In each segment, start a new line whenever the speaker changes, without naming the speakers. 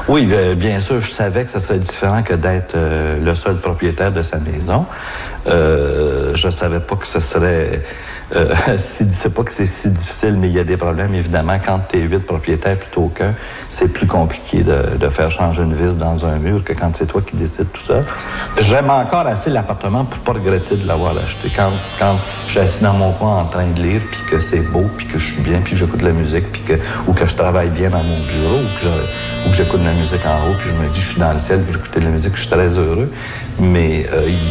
Oui, bien sûr, je savais que ça serait différent que d'être le seul propriétaire de sa maison. Je savais pas que ce serait... c'est pas que c'est si difficile, mais il y a des problèmes, évidemment. Quand tu es 8 propriétaires plutôt qu'un, c'est plus compliqué de faire changer une vis dans un mur que quand c'est toi qui décides tout ça. J'aime encore assez l'appartement pour pas regretter de l'avoir acheté. Quand je suis assis dans mon coin en train de lire, puis que c'est beau, puis que je suis bien, puis que j'écoute de la musique, ou que je travaille bien dans mon bureau, ou que j'écoute de la musique en haut, puis je me dis, je suis dans le ciel, puis j'écoute de la musique, je suis très heureux. Mais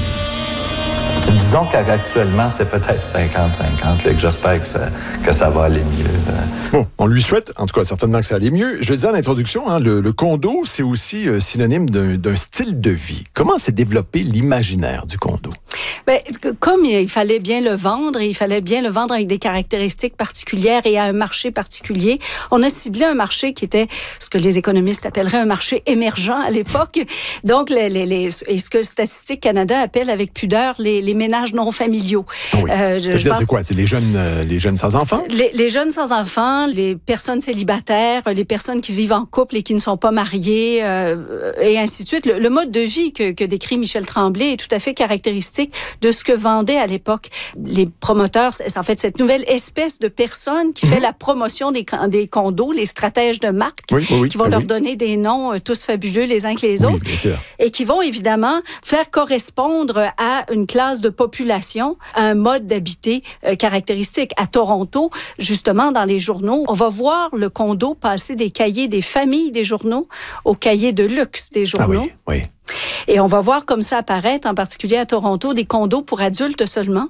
disons qu'actuellement, c'est peut-être 50-50, que j'espère que ça va aller mieux.
Bon, on lui souhaite, en tout cas, certainement que ça allait mieux. Je le disais en introduction, le condo, c'est aussi synonyme d'un style de vie. Comment s'est développé l'imaginaire du condo?
Bien, comme il fallait bien le vendre, et il fallait bien le vendre avec des caractéristiques particulières et à un marché particulier, on a ciblé un marché qui était ce que les économistes appelleraient un marché émergent à l'époque. Donc, et ce que Statistique Canada appelle avec pudeur les ménages non familiaux.
Oui. C'est quoi? C'est les jeunes sans enfants?
Les jeunes sans enfants, les personnes célibataires, les personnes qui vivent en couple et qui ne sont pas mariées, et ainsi de suite. Le mode de vie que décrit Michel Tremblay est tout à fait caractéristique de ce que vendaient à l'époque les promoteurs. C'est en fait cette nouvelle espèce de personne qui fait la promotion des condos, les stratèges de marque, qui vont leur donner des noms tous fabuleux les uns que les autres,
bien sûr.
Et qui vont évidemment faire correspondre à une classe de population, à un mode d'habiter caractéristique. À Toronto, justement, dans les journaux, on va voir le condo passer des cahiers des familles des journaux aux cahiers de luxe des journaux.
Ah oui.
Et on va voir comme ça apparaître, en particulier à Toronto, des condos pour adultes seulement.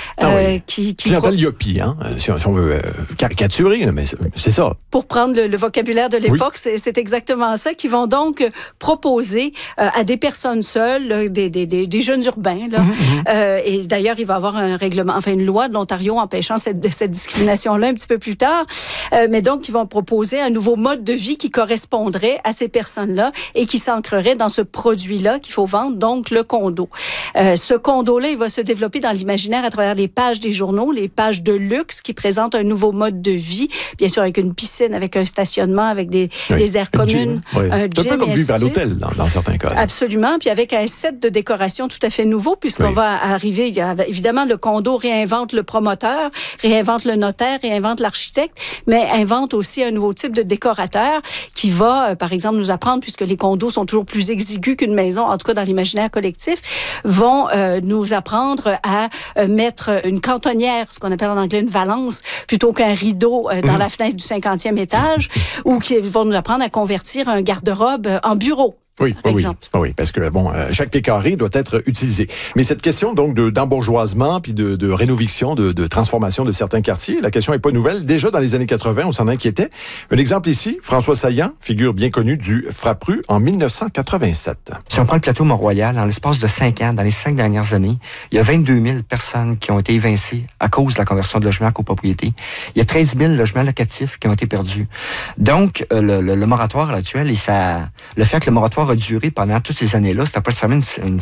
Clientèle yuppie, si on veut caricaturer, mais c'est ça.
Pour prendre le vocabulaire de l'époque, c'est exactement ça, qui vont donc proposer à des personnes seules, des jeunes urbains. Là. Et d'ailleurs, il va y avoir un règlement, enfin une loi de l'Ontario empêchant cette discrimination-là un petit peu plus tard. Mais donc, ils vont proposer un nouveau mode de vie qui correspondrait à ces personnes-là et qui s'ancrerait dans ce produit-là qu'il faut vendre, donc le condo. Ce condo-là, il va se développer dans l'imaginaire à travers les pages des journaux, les pages de luxe qui présentent un nouveau mode de vie, bien sûr avec une piscine, avec un stationnement, avec des aires communes, un gym.
Un peu comme vivre à l'hôtel dans certains cas.
Absolument, puis avec un set de décoration tout à fait nouveau, puisqu'on va arriver, évidemment, le condo réinvente le promoteur, réinvente le notaire, réinvente l'architecte, mais invente aussi un nouveau type de décorateur qui va, par exemple, nous apprendre, puisque les condos sont toujours plus exigus qu'une maison, en tout cas dans l'imaginaire collectif, vont nous apprendre à mettre une cantonnière, ce qu'on appelle en anglais une valance, plutôt qu'un rideau dans la fenêtre du 50e étage, ou qui vont nous apprendre à convertir un garde-robe en bureau.
Oui, parce que chaque pied carré doit être utilisé. Mais cette question donc d'embourgeoisement puis de rénoviction, de transformation de certains quartiers, la question est pas nouvelle. Déjà dans les années 80, on s'en inquiétait. Un exemple ici, François Saillant, figure bien connue du Frappru en 1987.
Si on prend le plateau Mont-Royal, dans l'espace de 5 ans, dans les 5 dernières années, il y a 22 000 personnes qui ont été évincées à cause de la conversion de logements à copropriété. Il y a 13 000 logements locatifs qui ont été perdus. Donc, le moratoire actuel, et le fait que le moratoire a duré pendant toutes ces années-là, c'était pas nécessairement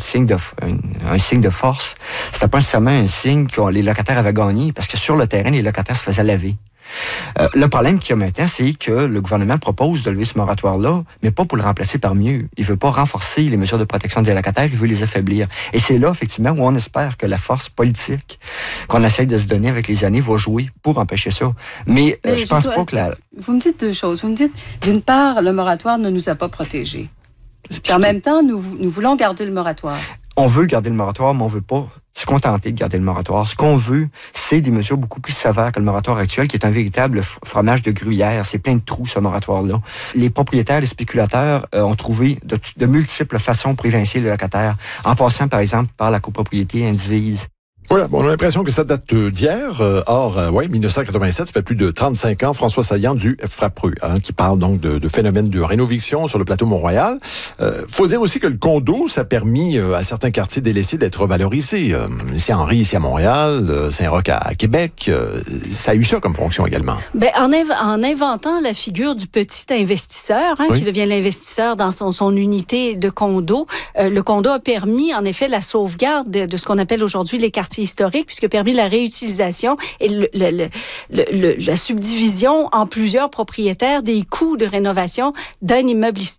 un signe de force. C'était pas nécessairement un signe que les locataires avaient gagné, parce que sur le terrain, les locataires se faisaient laver. Le problème qu'il y a maintenant, c'est que le gouvernement propose de lever ce moratoire-là, mais pas pour le remplacer par mieux. Il veut pas renforcer les mesures de protection des locataires, il veut les affaiblir. Et c'est là, effectivement, où on espère que la force politique qu'on essaye de se donner avec les années va jouer pour empêcher ça. Mais je pense pas que
Vous me dites deux choses. Vous me dites, d'une part, le moratoire ne nous a pas protégés. Puis en même temps, nous voulons garder le moratoire.
On veut garder le moratoire, mais on veut pas se contenter de garder le moratoire. Ce qu'on veut, c'est des mesures beaucoup plus sévères que le moratoire actuel, qui est un véritable fromage de gruyère. C'est plein de trous, ce moratoire-là. Les propriétaires, les spéculateurs ont trouvé de multiples façons pour évincer les locataires, en passant, par exemple, par la copropriété indivise.
Voilà, on a l'impression que ça date d'hier. Or, 1987, ça fait plus de 35 ans. François Saillant du Frappru, qui parle donc de phénomènes de rénoviction sur le plateau Mont-Royal. Faut dire aussi que le condo, ça a permis à certains quartiers délaissés d'être revalorisés. Ici à Henry, ici à Montréal, Saint-Roch à Québec, ça a eu ça comme fonction également.
En inventant la figure du petit investisseur, qui devient l'investisseur dans son unité de condo, le condo a permis en effet la sauvegarde de ce qu'on appelle aujourd'hui les quartiers historiques, puisque permis la réutilisation et la subdivision en plusieurs propriétaires des coûts de rénovation d'un immeuble historique.